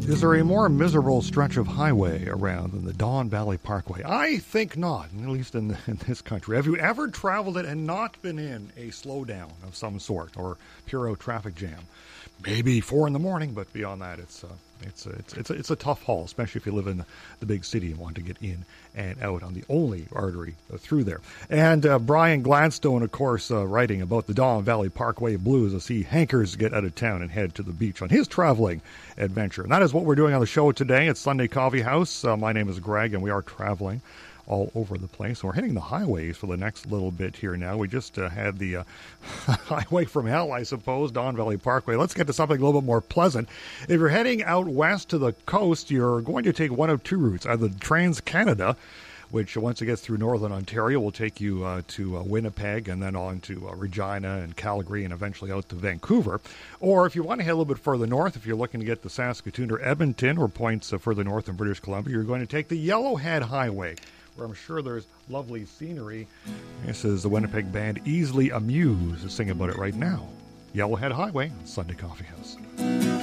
Is there a more miserable stretch of highway around than the Don Valley Parkway? I think not, at least in this country. Have you ever traveled it and not been in a slowdown of some sort or pure out traffic jam? Maybe 4 in the morning, but beyond that, it's a tough haul, especially if you live in the big city and want to get in and out on the only artery through there. And Brian Gladstone, of course, writing about the Don Valley Parkway blues as he hankers get out of town and head to the beach on his traveling adventure. And that is what we're doing on the show today. It's Sunday Coffee House. My name is Greg, and we are traveling all over the place. We're hitting the highways for the next little bit here now. We just had the highway from hell, I suppose, Don Valley Parkway. Let's get to something a little bit more pleasant. If you're heading out west to the coast, you're going to take one of two routes, either Trans-Canada, which once it gets through northern Ontario will take you to Winnipeg and then on to Regina and Calgary and eventually out to Vancouver. Or if you want to head a little bit further north, if you're looking to get to Saskatoon or Edmonton or points further north in British Columbia, you're going to take the Yellowhead Highway, where I'm sure there's lovely scenery. This is the Winnipeg band Easily Amused to sing about it right now. Yellowhead Highway, Sunday Coffee House.